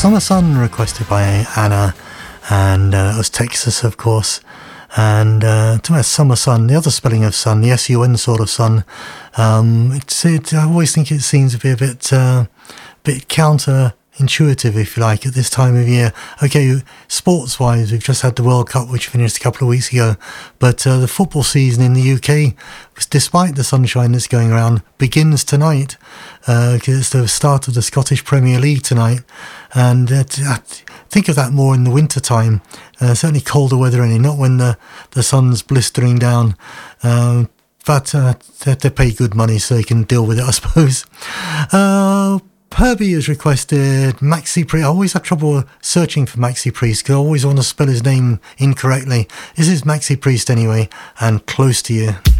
Summer Sun requested by Anna, and it was Texas, of course. And to my Summer Sun, the other spelling of sun, the S-U-N sort of sun, I always think it seems to be a bit counterintuitive, if you like, at this time of year. Okay, sports-wise, we've just had the World Cup, which finished a couple of weeks ago, but the football season in the UK, despite the sunshine that's going around, begins tonight. It's the start of the Scottish Premier League tonight, and I think of that more in the winter time. Certainly colder weather, not when the sun's blistering down. But they pay good money so they can deal with it, I suppose. Herbie has requested Maxi Priest. I always have trouble searching for Maxi Priest because I always want to spell his name incorrectly. This is Maxi Priest anyway, and Close to You.